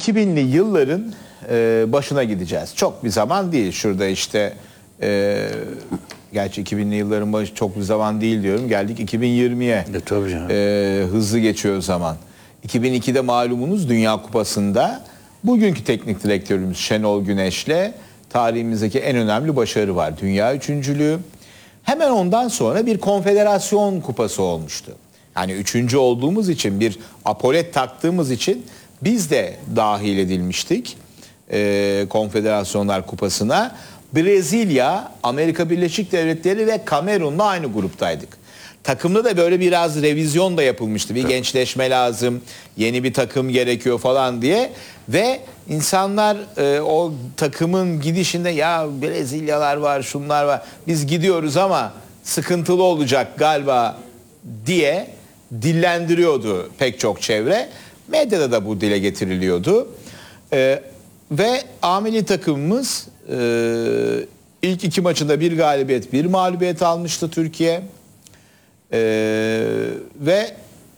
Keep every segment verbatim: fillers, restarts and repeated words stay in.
iki binli yılların e, başına gideceğiz. Çok bir zaman değil. Şurada işte e, gerçi iki binli yılların başı çok bir zaman değil diyorum. Geldik iki bin yirmiye. E, tabii canım. E, hızlı geçiyor zaman. iki bin ikide malumunuz Dünya Kupası'nda bugünkü teknik direktörümüz Şenol Güneş'le tarihimizdeki en önemli başarı var. Dünya üçüncülüğü. Hemen ondan sonra bir konfederasyon kupası olmuştu. Yani üçüncü olduğumuz için, bir apolet taktığımız için biz de dahil edilmiştik e, Konfederasyonlar Kupası'na. Brezilya, Amerika Birleşik Devletleri ve Kamerun'la aynı gruptaydık. Takımda da böyle biraz revizyon da yapılmıştı. Bir evet. gençleşme lazım, yeni bir takım gerekiyor falan diye. Ve insanlar e, o takımın gidişinde ya Brezilyalar var, şunlar var. Biz gidiyoruz ama sıkıntılı olacak galiba diye dillendiriyordu pek çok çevre. Medyada da bu dile getiriliyordu. E, ve A milli takımımız e, ilk iki maçında bir galibiyet, bir mağlubiyet almıştı Türkiye. Ee, ve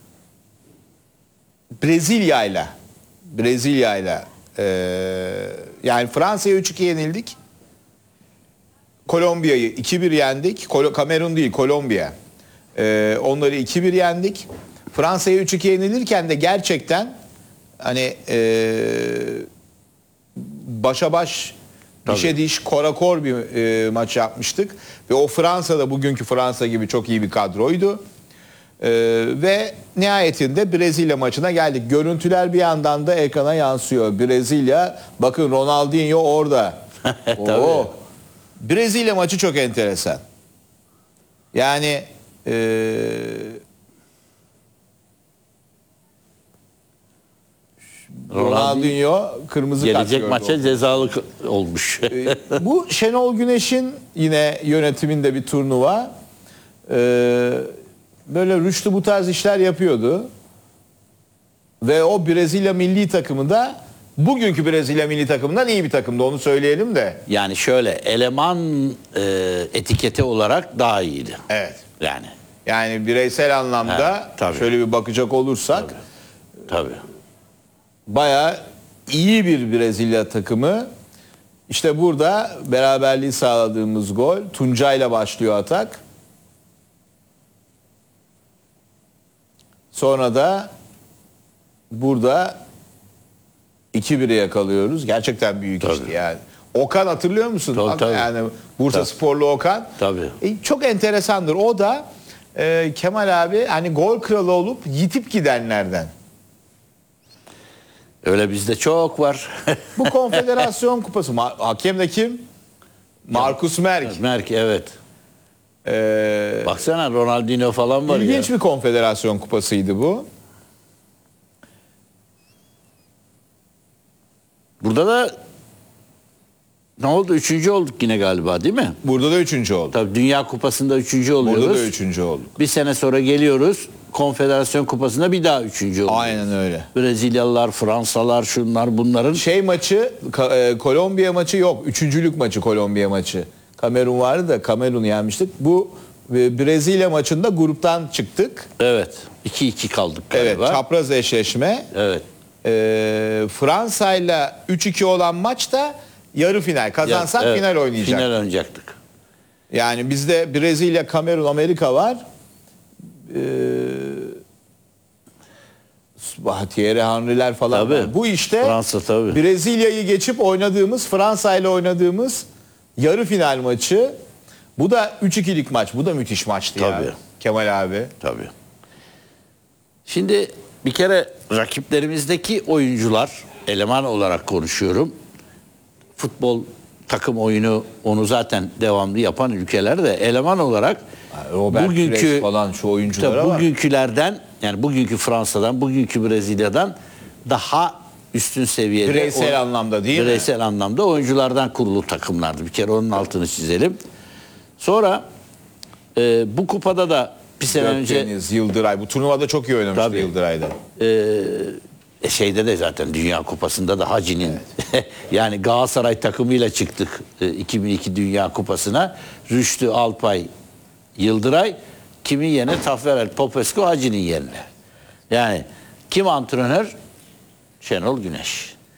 Brezilya'yla Brezilya'yla e, yani Fransa'ya üç iki yenildik. Kolombiya'yı iki bir yendik. Kol- Kamerun değil, Kolombiya. Ee, onları iki bir yendik. Fransa'ya üç iki yenilirken de gerçekten hani e, başa baş dişe diş, korakor bir e, maç yapmıştık. Ve o Fransa'da bugünkü Fransa gibi çok iyi bir kadroydu. E, ve nihayetinde Brezilya maçına geldik. Görüntüler bir yandan da ekrana yansıyor. Brezilya, bakın Ronaldinho orada. Oo. Brezilya maçı çok enteresan. Yani e, Ronaldinho kırmızı kart gördü. Gelecek maça cezalı olmuş. Bu Şenol Güneş'in yine yönetiminde bir turnuva. Ee, böyle Rüştü bu tarz işler yapıyordu. Ve o Brezilya milli takımı da bugünkü Brezilya milli takımından iyi bir takımdı, onu söyleyelim de. Yani şöyle eleman e, etiketi olarak daha iyiydi. Evet. Yani. Yani bireysel anlamda evet, şöyle bir bakacak olursak. Tabii. tabii. Bayağı iyi bir Brezilya takımı. İşte burada beraberliği sağladığımız gol. Tuncay'la başlıyor atak. Sonra da burada iki bire yakalıyoruz. Gerçekten büyük tabii. işti yani. Okan hatırlıyor musun? Tabii, tabii. Yani Bursa tabii. Sporlu Okan. Tabii. E, çok enteresandır. O da e, Kemal abi hani gol kralı olup yitip gidenlerden. Öyle bizde çok var. Bu konfederasyon kupası. Hakem de kim? Markus Merk. Merk, evet. Ee, Baksana Ronaldinho falan var. İlginç ya. bir konfederasyon kupasıydı bu. Burada da ne oldu? Üçüncü olduk yine galiba, değil mi? Burada da üçüncü olduk. Tabii Dünya Kupası'nda üçüncü oluyoruz. Burada da üçüncü olduk. Bir sene sonra geliyoruz. Konfederasyon Kupası'nda bir daha üçüncü oluyoruz. Aynen öyle. Brezilyalılar, Fransalar, şunlar bunların. Şey maçı, e, Kolombiya maçı yok. Üçüncülük maçı Kolombiya maçı. Kamerun vardı da Kamerun'u yenmiştik. Bu e, Brezilya maçında gruptan çıktık. Evet. iki iki kaldık galiba. Evet, çapraz eşleşme. Evet. E, Fransa'yla üç iki olan maç da yarı final. Kazansak evet, final oynayacaktık. Final oynayacaktık. Yani bizde Brezilya, Kamerun, Amerika var. Ee, Thierry Henry'ler falan tabii. var. Bu işte Fransa tabii. Brezilya'yı geçip oynadığımız, Fransa ile oynadığımız yarı final maçı. Bu da üç ikilik maç. Bu da müthiş maçtı tabii. ya. Kemal abi. Tabii. Şimdi bir kere rakiplerimizdeki oyuncular, eleman olarak konuşuyorum. Futbol takım oyunu onu zaten devamlı yapan ülkeler de eleman olarak Robert bugünkü Pires falan şu oyunculara var. Bugünkülerden, yani bugünkü Fransa'dan, bugünkü Brezilya'dan daha üstün seviyede Bireysel o, anlamda değil bireysel mi? anlamda oyunculardan kurulu takımlardı. Bir kere onun altını çizelim. Sonra e, bu kupada da bir sene önce Gökdeniz, Yıldıray. Bu turnuvada çok iyi oynamıştı Tabii. Yıldıray'da. e, şeyde de zaten Dünya Kupası'nda da Hacı'nin evet. yani Galatasaray takımıyla çıktık e, iki bin iki Dünya Kupası'na. Rüştü, Alpay, Yıldıray kimin yerine? Taferel, Popescu, Hacı'nin yerine. Yani kim antrenör? Şenol Güneş.